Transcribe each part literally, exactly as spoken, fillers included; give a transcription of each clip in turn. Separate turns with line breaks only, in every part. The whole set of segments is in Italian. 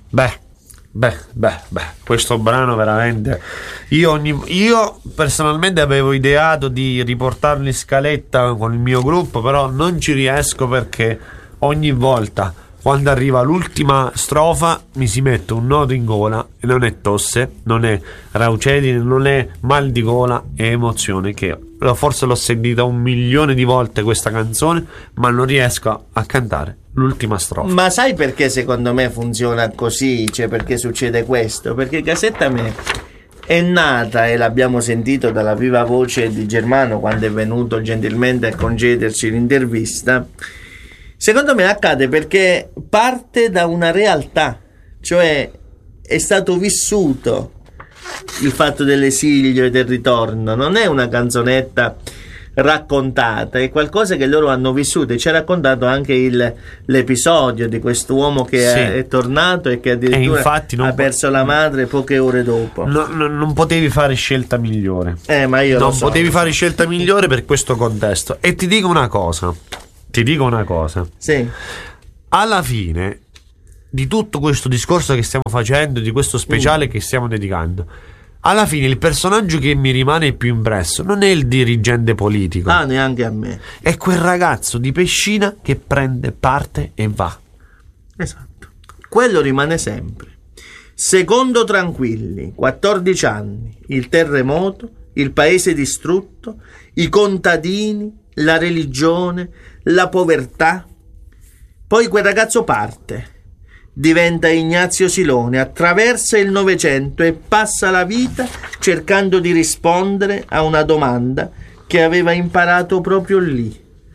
Beh, beh, beh, beh, questo brano veramente. Io, ogni, io personalmente avevo ideato di riportarlo in scaletta con il mio gruppo, però non ci riesco perché ogni volta quando arriva l'ultima strofa mi si mette un nodo in gola e non è tosse, non è raucedine, non è mal di gola, è emozione che forse l'ho sentita un milione di volte questa canzone, ma non riesco a cantare l'ultima strofa.
Ma sai perché secondo me funziona così? Cioè perché succede questo? Perché Casetta Me è nata, e l'abbiamo sentito dalla viva voce di Germano quando è venuto gentilmente a concederci l'intervista. Secondo me accade perché parte da una realtà, cioè è stato vissuto il fatto dell'esilio e del ritorno, non è una canzonetta raccontata, è qualcosa che loro hanno vissuto, e ci ha raccontato anche il, l'episodio di quest'uomo che sì. è, è tornato e che addirittura e infatti non ha perso po- la madre poche ore dopo.
No, no, non potevi fare scelta migliore,
eh, ma io
non
lo so.
potevi fare scelta migliore per questo contesto. E ti dico una cosa, ti dico una cosa,
sì.
alla fine di tutto questo discorso che stiamo facendo, di questo speciale mm. che stiamo dedicando, alla fine il personaggio che mi rimane più impresso non è il dirigente politico,
ah, neanche a me,
è quel ragazzo di Pescina che prende parte e va.
Esatto, quello rimane sempre. Secondo Tranquilli, quattordici anni, il terremoto, il paese distrutto, i contadini, la religione, la povertà. Poi quel ragazzo parte, diventa Ignazio Silone, attraversa il Novecento e passa la vita cercando di rispondere a una domanda che aveva imparato proprio lì.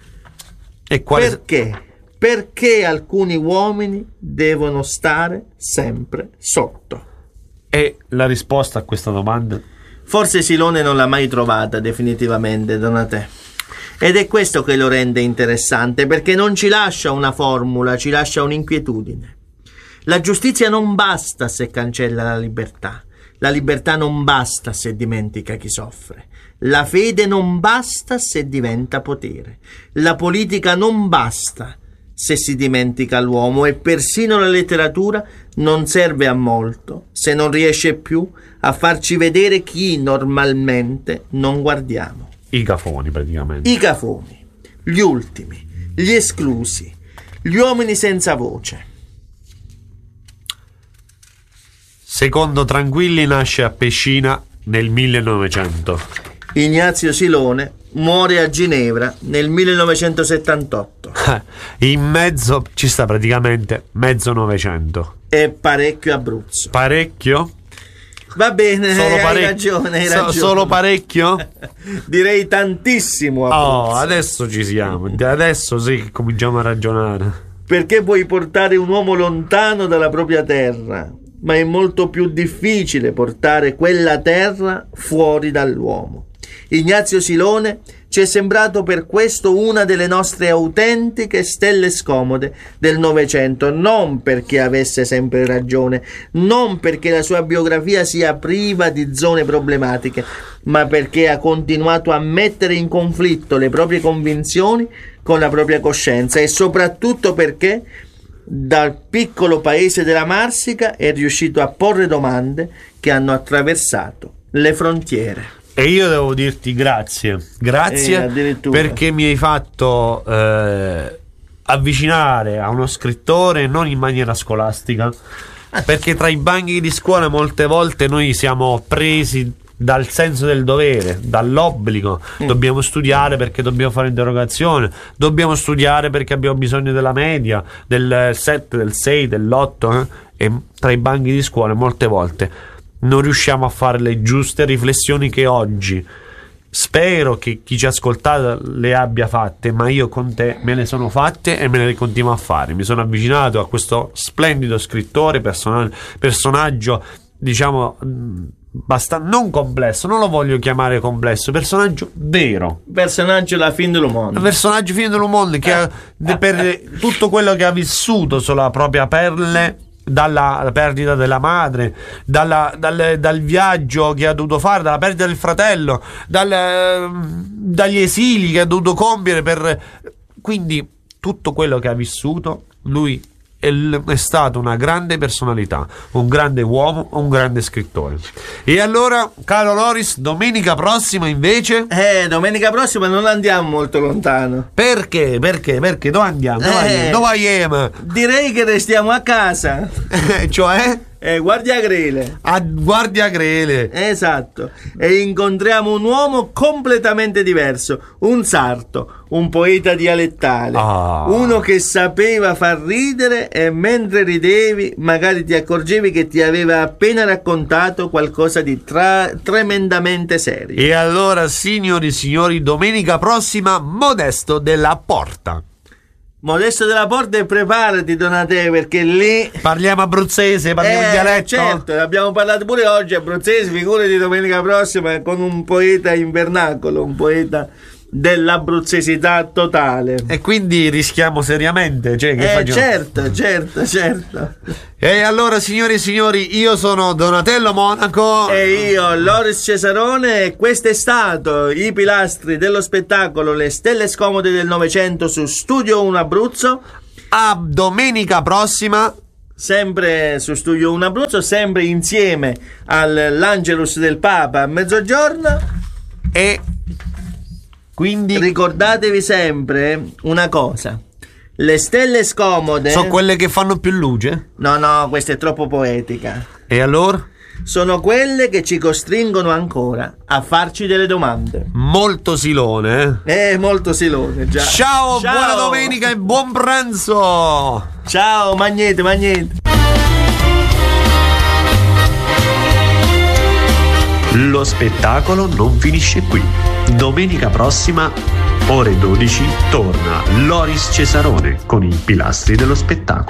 E quale...
Perché? Perché alcuni uomini devono stare sempre sotto?
E la risposta a questa domanda?
Forse Silone non l'ha mai trovata definitivamente, Donatè. Ed è questo che lo rende interessante, perché non ci lascia una formula, ci lascia un'inquietudine. La giustizia non basta se cancella la libertà. La libertà non basta se dimentica chi soffre. La fede non basta se diventa potere. La politica non basta se si dimentica l'uomo, e persino la letteratura non serve a molto se non riesce più a farci vedere chi normalmente non guardiamo.
I cafoni, praticamente.
I cafoni, gli ultimi, gli esclusi, gli uomini senza voce.
Secondo Tranquilli nasce a Pescina nel millenovecento.
Ignazio Silone muore a Ginevra nel millenovecentosettantotto.
In mezzo ci sta praticamente mezzo Novecento.
E parecchio Abruzzo.
Parecchio?
Va bene,
solo
hai
parec-
ragione, hai
so-
ragione.
Solo parecchio?
Direi tantissimo Abruzzo.
Oh, adesso ci siamo. Adesso sì che cominciamo a ragionare.
Perché puoi portare un uomo lontano dalla propria terra, ma è molto più difficile portare quella terra fuori dall'uomo. Ignazio Silone ci è sembrato per questo una delle nostre autentiche stelle scomode del Novecento, non perché avesse sempre ragione, non perché la sua biografia sia priva di zone problematiche, ma perché ha continuato a mettere in conflitto le proprie convinzioni con la propria coscienza, e soprattutto perché dal piccolo paese della Marsica è riuscito a porre domande che hanno attraversato le frontiere.
E io devo dirti grazie, grazie
eh,
perché mi hai fatto eh, avvicinare a uno scrittore non in maniera scolastica, perché tra i banchi di scuola molte volte noi siamo presi dal senso del dovere, dall'obbligo. Mm. Dobbiamo studiare perché dobbiamo fare interrogazione, dobbiamo studiare perché abbiamo bisogno della media, del sette, del sei, dell'otto, eh? E tra i banchi di scuola molte volte non riusciamo a fare le giuste riflessioni che oggi spero che chi ci ha ascoltato le abbia fatte, ma io con te me le sono fatte e me le continuo a fare. Mi sono avvicinato a questo splendido scrittore, person- personaggio diciamo basta, non complesso, non lo voglio chiamare complesso, personaggio vero,
personaggio la fin dello mondo,
personaggio fin dello mondo che ha, per tutto quello che ha vissuto sulla propria pelle, dalla perdita della madre, dalla, dal, dal viaggio che ha dovuto fare, dalla perdita del fratello, dal, dagli esili che ha dovuto compiere per... Quindi tutto quello che ha vissuto lui è, l- è stato una grande personalità, un grande uomo, un grande scrittore. E allora, caro Loris, domenica prossima invece?
Eh, domenica prossima non andiamo molto lontano.
Perché? Perché? Perché? Dove andiamo? Dove
Eh,
andiamo? Dove andiamo?
Direi che restiamo a casa.
Cioè?
Eh, Guardia Grele.
A Guardia Grele.
Esatto. E incontriamo un uomo completamente diverso, un sarto, un poeta dialettale,
Ah.
uno che sapeva far ridere e mentre ridevi magari ti accorgevi che ti aveva appena raccontato qualcosa di tra- tremendamente serio.
E allora, signori e signori, domenica prossima, Modesto della Porta.
Modesto della Porta, e preparati Donatella, perché lì
Parliamo abruzzese, parliamo in
Eh,
dialetto.
certo, abbiamo parlato pure oggi abruzzese, figurati domenica prossima con un poeta in vernacolo, un poeta dell'abruzzesità totale.
E quindi rischiamo seriamente, cioè, che
Eh,
facciamo?
certo, certo, certo.
E allora, signori e signori, io sono Donatello Monaco.
E io, Loris Cesarone, e questo è stato I pilastri dello spettacolo, le stelle scomode del Novecento su Studio uno Abruzzo.
A domenica prossima.
Sempre su Studio uno Abruzzo, sempre insieme all'Angelus del Papa a mezzogiorno.
E quindi
Ricordatevi sempre una cosa: le stelle scomode
sono quelle che fanno più luce.
no no questa è troppo poetica,
E allora?
sono quelle che ci costringono ancora a farci delle domande.
Molto silone, eh?
È molto silone già.
Ciao,
Ciao.
buona domenica e buon pranzo.
Ciao, magnete magnete.
Lo spettacolo non finisce qui. Domenica prossima, ore dodici, torna Loris Cesarone con i pilastri dello spettacolo.